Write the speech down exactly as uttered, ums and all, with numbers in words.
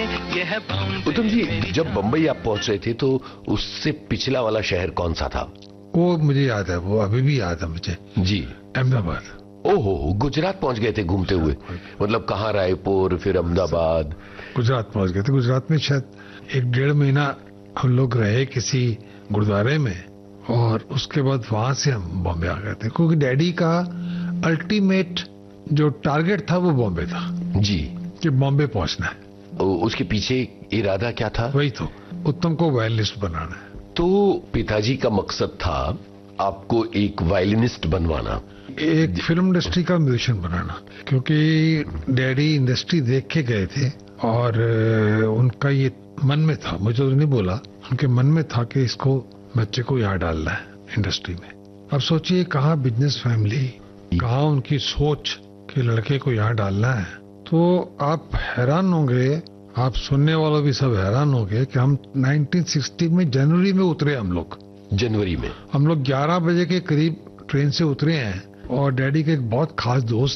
ये है बॉम्बे। उत्तम जी, जब बम्बई आप पहुंच रहे थे तो उससे पिछला वाला शहर कौन सा था? वो मुझे याद है, वो अभी भी याद है मुझे जी। अहमदाबाद। ओहो, गुजरात पहुंच गए थे घूमते हुए? मतलब कहाँ? रायपुर, फिर अहमदाबाद? गुजरात पहुंच गए थे। गुजरात में शायद एक डेढ़ महीना हम लोग रहे किसी गुरुद्वारे में, और उसके बाद वहां से हम बॉम्बे आ गए थे, क्योंकि डैडी का अल्टीमेट जो टारगेट था वो बॉम्बे था जी, कि बॉम्बे पहुंचना है। उसके पीछे इरादा क्या था? वही तो, उत्तम को वायलिनिस्ट बनाना है। तो पिताजी का मकसद था आपको एक वायलिनिस्ट बनवाना, एक फिल्म इंडस्ट्री का म्यूजिशियन बनाना, क्योंकि डैडी इंडस्ट्री देख के गए थे और उनका ये मन में था, मुझे तो नहीं बोला, उनके मन में था कि इसको बच्चे को यहाँ डालना है इंडस्ट्री में। अब सोचिए कहाँ बिजनेस फैमिली, कहाँ उनकी सोच कि लड़के को यहाँ डालना है। तो आप हैरान होंगे, आप सुनने वालों भी सब हैरान होंगे कि हम उन्नीस सौ साठ में जनवरी में उतरे। हम लोग जनवरी में, हम लोग ग्यारह बजे के करीब ट्रेन से उतरे हैं, और डैडी के एक बहुत खास दोस्त